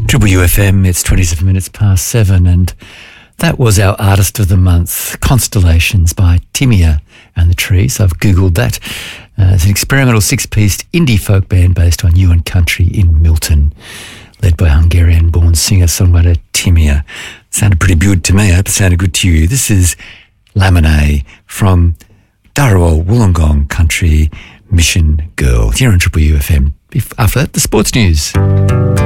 Triple UFM, it's 27 minutes past 7, and that was our Artist of the Month, Constellations by Timea and the Trees. I've Googled that. It's an experimental six-piece indie folk band based on Ewan Country in Milton, led by Hungarian-born singer-songwriter Timea. Sounded pretty good to me. I hope it sounded good to you. This is Lamine from Dharawal, Wollongong Country Mission Girl. Here on Triple UFM. After that, the sports news.